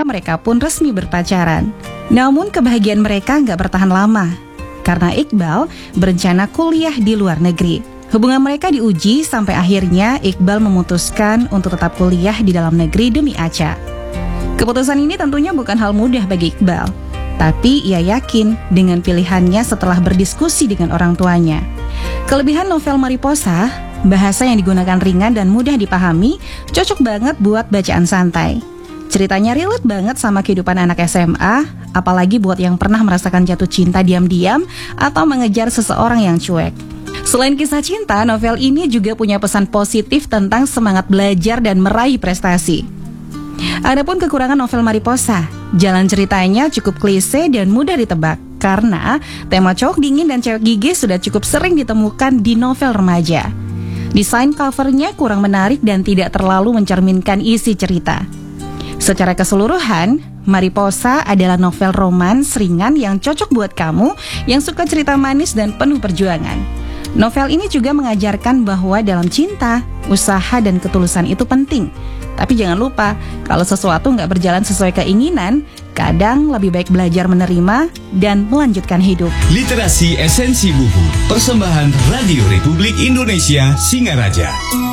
mereka pun resmi berpacaran. Namun kebahagiaan mereka nggak bertahan lama, karena Iqbal berencana kuliah di luar negeri. Hubungan mereka diuji sampai akhirnya Iqbal memutuskan untuk tetap kuliah di dalam negeri demi Acha. Keputusan ini tentunya bukan hal mudah bagi Iqbal, tapi ia yakin dengan pilihannya setelah berdiskusi dengan orang tuanya. Kelebihan novel Mariposa, bahasa yang digunakan ringan dan mudah dipahami, cocok banget buat bacaan santai. Ceritanya relate banget sama kehidupan anak SMA, apalagi buat yang pernah merasakan jatuh cinta diam-diam atau mengejar seseorang yang cuek. Selain kisah cinta, novel ini juga punya pesan positif tentang semangat belajar dan meraih prestasi. Adapun kekurangan novel Mariposa, jalan ceritanya cukup klise dan mudah ditebak karena tema cowok dingin dan cewek gigih sudah cukup sering ditemukan di novel remaja. Desain covernya kurang menarik dan tidak terlalu mencerminkan isi cerita. Secara keseluruhan, Mariposa adalah novel romans ringan yang cocok buat kamu yang suka cerita manis dan penuh perjuangan. Novel ini juga mengajarkan bahwa dalam cinta, usaha dan ketulusan itu penting. Tapi jangan lupa, kalau sesuatu nggak berjalan sesuai keinginan, kadang lebih baik belajar menerima dan melanjutkan hidup. Literasi Esensi Buku, persembahan Radio Republik Indonesia Singaraja.